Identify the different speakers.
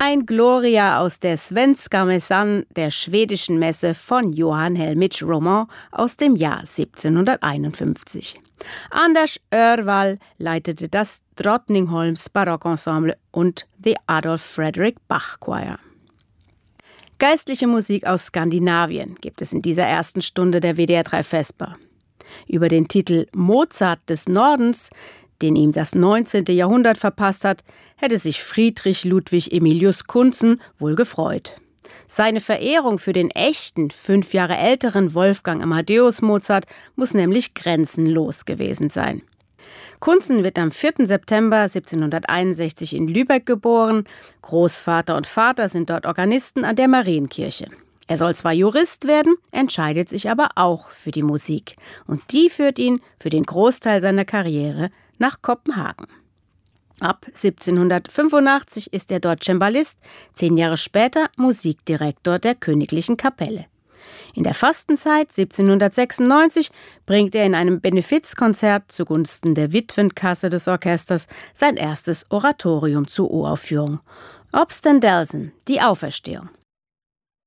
Speaker 1: Ein Gloria aus der Svenska Mässan, der schwedischen Messe von Johann Helmich Roman aus dem Jahr 1751. Anders Örval leitete das Drottningholms Barockensemble und The Adolf Frederick Bach Choir. Geistliche Musik aus Skandinavien gibt es in dieser ersten Stunde der WDR 3 Vesper. Über den Titel Mozart des Nordens, den ihm das 19. Jahrhundert verpasst hat, hätte sich Friedrich Ludwig Emilius Kuntzen wohl gefreut. Seine Verehrung für den echten, 5 Jahre älteren Wolfgang Amadeus Mozart muss nämlich grenzenlos gewesen sein. Kuntzen wird am 4. September 1761 in Lübeck geboren. Großvater und Vater sind dort Organisten an der Marienkirche. Er soll zwar Jurist werden, entscheidet sich aber auch für die Musik. Und die führt ihn für den Großteil seiner Karriere nach Kopenhagen. Ab 1785 ist er dort Cembalist, 10 Jahre später Musikdirektor der Königlichen Kapelle. In der Fastenzeit 1796 bringt er in einem Benefizkonzert zugunsten der Witwenkasse des Orchesters sein erstes Oratorium zur Uraufführung. Obst and Delsen, die Auferstehung.